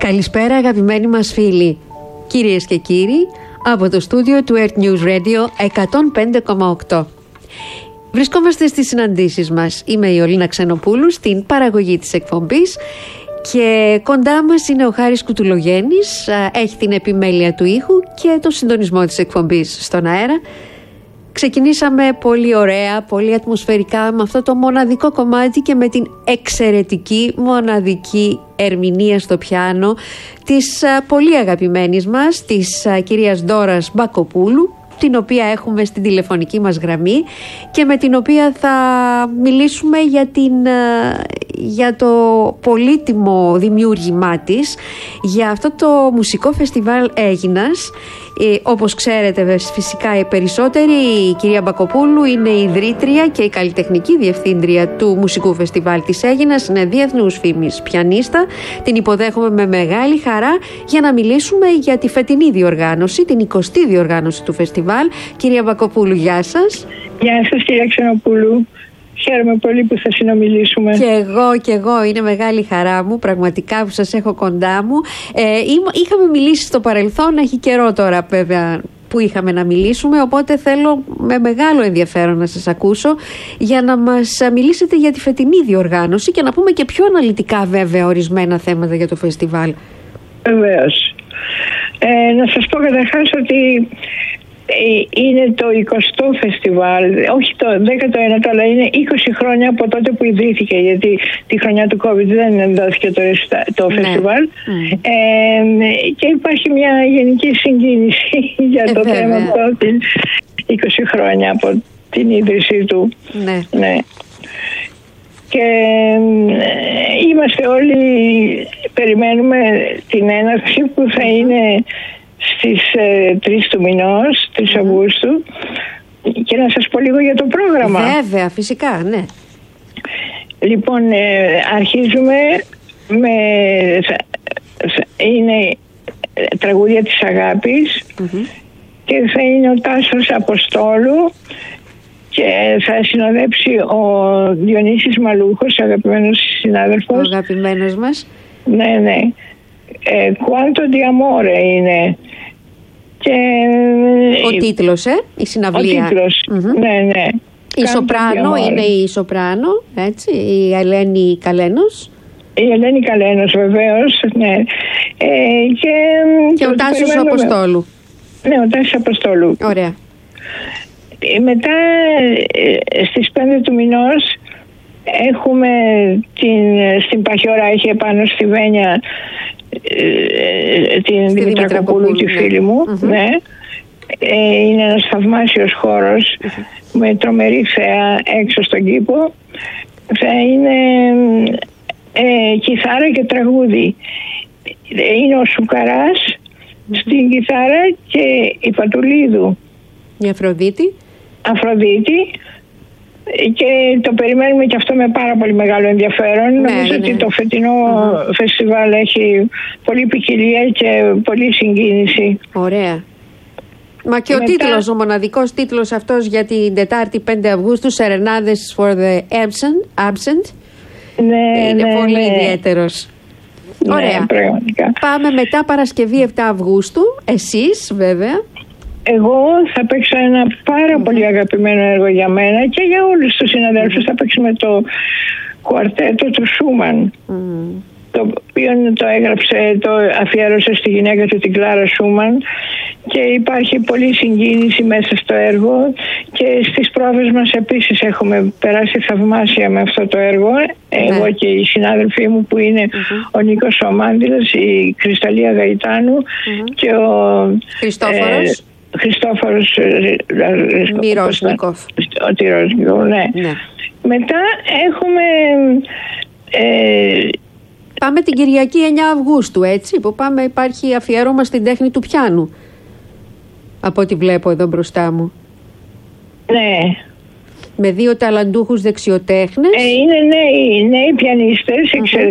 Καλησπέρα αγαπημένοι μας φίλοι, κυρίες και κύριοι, από το στούντιο του Earth News Radio 105,8. Βρισκόμαστε στις συναντήσεις μας. Είμαι η Ολίνα Ξενοπούλου στην παραγωγή της εκπομπής και κοντά μας είναι ο Χάρης Κουτουλογέννης, έχει την επιμέλεια του ήχου και το συντονισμό της εκπομπής στον αέρα. Ξεκινήσαμε πολύ ωραία, πολύ ατμοσφαιρικά με αυτό το μοναδικό κομμάτι και με την εξαιρετική, μοναδική ερμηνεία στο πιάνο της πολύ αγαπημένης μας, της κυρίας Ντόρας Μπακοπούλου, την οποία έχουμε στην τηλεφωνική μας γραμμή και με την οποία θα μιλήσουμε για το πολύτιμο δημιούργημά της, για αυτό το μουσικό φεστιβάλ Έγινας. Όπως ξέρετε φυσικά οι περισσότεροι, η κυρία Μπακοπούλου είναι η ιδρύτρια και η καλλιτεχνική διευθύντρια του μουσικού φεστιβάλ της Έγινας, είναι διεθνούς φήμης πιανίστα. Την υποδέχομαι με μεγάλη χαρά για να μιλήσουμε για τη φετινή διοργάνωση, την 20η διοργάνωση του φεστιβάλ. Κυρία Μπακοπούλου, γεια σας. Γεια σας κυρία Ξενοπούλου. Χαίρομαι πολύ που θα συνομιλήσουμε. Και εγώ, είναι μεγάλη χαρά μου πραγματικά που σας έχω κοντά μου. Είχαμε μιλήσει στο παρελθόν, έχει καιρό τώρα βέβαια που είχαμε να μιλήσουμε, οπότε θέλω με μεγάλο ενδιαφέρον να σας ακούσω για να μας μιλήσετε για τη φετινή διοργάνωση και να πούμε και πιο αναλυτικά βέβαια ορισμένα θέματα για το φεστιβάλ. Βεβαίως. Να σας πω καταρχάς ότι είναι το 20ο φεστιβάλ, όχι το 19ο, αλλά είναι 20 χρόνια από τότε που ιδρύθηκε, γιατί τη χρονιά του COVID δεν δόθηκε το φεστιβάλ. Και υπάρχει μια γενική συγκίνηση για το θέμα αυτό, 20 χρόνια από την ίδρυσή του. Ναι. Και είμαστε όλοι, περιμένουμε την έναρξη που θα είναι στις 3 του μηνός, 3 Αυγούστου, και να σας πω λίγο για το πρόγραμμα. Βέβαια, φυσικά, ναι. Λοιπόν, αρχίζουμε είναι τραγούδια της αγάπης και θα είναι ο Τάσος Αποστόλου και θα συνοδέψει ο Διονύσης Μαλούχος, αγαπημένος συνάδελφος. Ο αγαπημένος μας. Ναι. Quanto di amore είναι. Και ο τίτλος, η συναυλία. Ο τίτλος, ναι. Η Σοπράνο είναι η Σοπράνο, έτσι, η Ελένη Καλένος. Η Ελένη Καλένος βεβαίως, ναι. Και ο Τάσος Αποστόλου. Ναι, ο Τάσος Αποστόλου. Ωραία. Μετά στις 5 του μηνός έχουμε στην Παχιοράχη επάνω στη Βένια την Δημητρακοπούλου, τη φίλη μου. Ναι. Είναι ένας θαυμάσιος χώρος με τρομερή θέα έξω στον κήπο. Θα είναι κιθάρα και τραγούδι. Είναι ο Σουκαράς στην κιθάρα και η Πατουλίδου, η Αφροδίτη. Και το περιμένουμε και αυτό με πάρα πολύ μεγάλο ενδιαφέρον. Νομίζω ότι το φετινό φεστιβάλ έχει πολλή ποικιλία και πολλή συγκίνηση. Ωραία. Μα και ο τίτλος, ο μοναδικός τίτλος αυτός για την Τετάρτη 5 Αυγούστου, Serenades for the Absent, είναι πολύ ιδιαίτερος. Ωραία. Πραγματικά. Πάμε μετά Παρασκευή 7 Αυγούστου, εσείς βέβαια. Εγώ θα παίξω ένα πάρα πολύ αγαπημένο έργο για μένα και για όλους τους συναδέλφους. Θα παίξουμε το κουαρτέτο του Σούμαν, το οποίο το έγραψε, το αφιέρωσε στη γυναίκα του, την Κλάρα Σούμαν, και υπάρχει πολλή συγκίνηση μέσα στο έργο και στις πρόβες μας επίσης έχουμε περάσει θαυμάσια με αυτό το έργο. Εγώ και οι συνάδελφοί μου που είναι ο Νίκος Ομάντιλας, η Κρυσταλία Γαϊτάνου και ο Χριστόφορος Μυρόσνικοφ. Ο Τυρόσνικοφ, ναι. Μετά έχουμε πάμε την Κυριακή 9 Αυγούστου, έτσι, που υπάρχει αφιέρωμα στην τέχνη του πιάνου, από ό,τι βλέπω εδώ μπροστά μου. Ναι. Με 2 ταλαντούχους δεξιοτέχνες. Είναι νέοι πιανίστες,